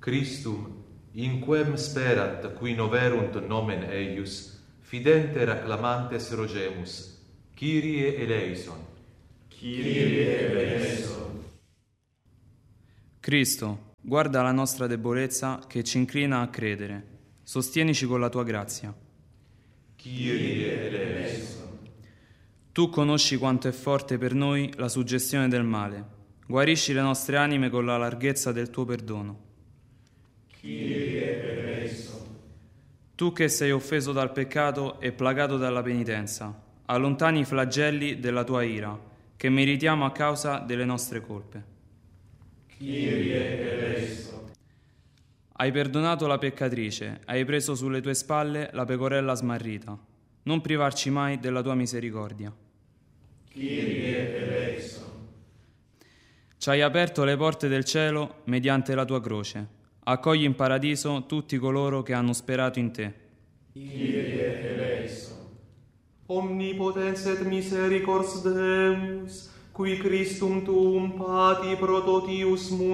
Christum, in quem sperat qui noverunt nomen eius, fidente reclamantes rogemus, Kyrie eleison. Kyrie eleison. Cristo, guarda la nostra debolezza che ci inclina a credere. Sostienici con la tua grazia. Kyrie eleison. Tu conosci quanto è forte per noi la suggestione del male. Guarisci le nostre anime con la larghezza del tuo perdono. Kyrie eleison. Tu che sei offeso dal peccato e plagato dalla penitenza, allontani i flagelli della tua ira, che meritiamo a causa delle nostre colpe. Kyrie eleison. Hai perdonato la peccatrice, hai preso sulle tue spalle la pecorella smarrita. Non privarci mai della tua misericordia. Kyrie eleison. Ci hai aperto le porte del cielo mediante la tua croce. Accogli in paradiso tutti coloro che hanno sperato in te. Kyrie eleison. Omnipotens et misericors Deus, qui Christum tuum pati prototius